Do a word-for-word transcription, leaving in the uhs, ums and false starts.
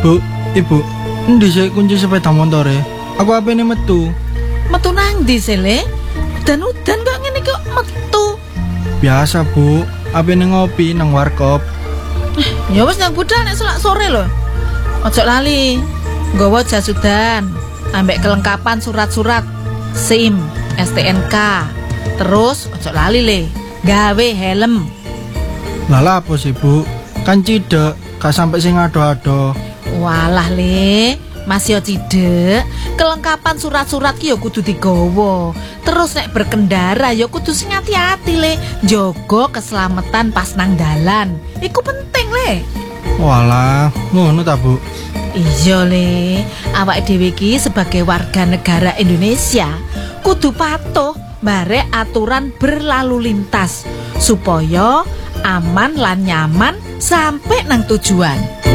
Bu, Ibu, endi sih kunci sepeda motore? Aku apene metu. Metu nang ndi sele? Udan-udan kok ngene kok metu. Biasa, Bu. Apene ngopi nang warkop. Ya wis nang budal nek selak sore lho. Ojo lali. Nggawa jas udan, ambek kelengkapan surat-surat SIM, S T N K. Terus ojo lali le, gawe helm. Lah apa sih, Bu? Kan cidek, gak sampai sing ado-ado. Walah le, Mas yo cidek. Kelengkapan surat-surat ki yo kudu digawa. Terus nek berkendara yo kudu sing hati-hati le, njogo keselamatan pas nang dalan. Iku penting le. Walah, ngono ta, Bu? Iya le, awake dhewe iki sebagai warga negara Indonesia kudu patuh barek aturan berlalu lintas supaya aman lan nyaman sampai nang tujuan.